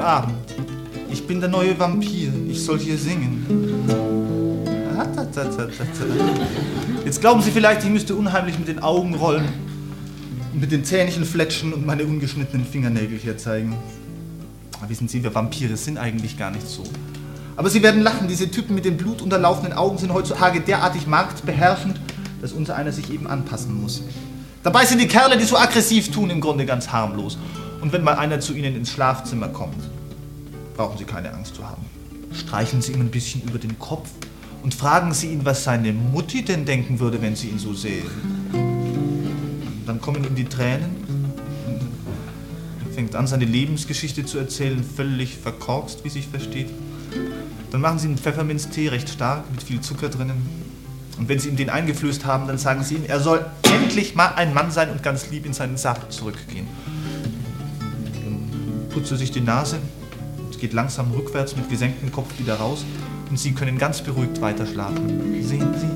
Abend. Ich bin der neue Vampir. Ich soll hier singen. Jetzt glauben Sie vielleicht, ich müsste unheimlich mit den Augen rollen und mit den Zähnchen fletschen und meine ungeschnittenen Fingernägel hier zeigen. Aber wissen Sie, wir Vampire sind eigentlich gar nicht so. Aber Sie werden lachen, diese Typen mit den blutunterlaufenden Augen sind heutzutage derartig marktbeherrschend, dass unser einer sich eben anpassen muss. Dabei sind die Kerle, die so aggressiv tun, im Grunde ganz harmlos. Und wenn mal einer zu Ihnen ins Schlafzimmer kommt, brauchen Sie keine Angst zu haben. Streichen Sie ihm ein bisschen über den Kopf und fragen Sie ihn, was seine Mutti denn denken würde, wenn sie ihn so sähe. Dann kommen ihm die Tränen. Er fängt an, seine Lebensgeschichte zu erzählen, völlig verkorkst, wie sich versteht. Dann machen Sie einen Pfefferminztee, recht stark, mit viel Zucker drinnen. Und wenn Sie ihm den eingeflößt haben, dann sagen Sie ihm, er soll endlich mal ein Mann sein und ganz lieb in seinen Sarg zurückgehen. Dann putzt er sich die Nase, es geht langsam rückwärts mit gesenktem Kopf wieder raus und Sie können ganz beruhigt weiter schlafen. Sehen Sie?